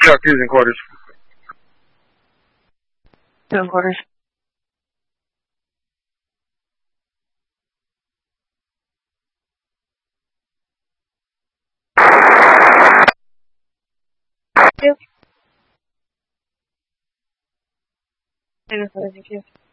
Chuck, who's in quarters? 2 in quarters. Two. 2 in quarters, thank you.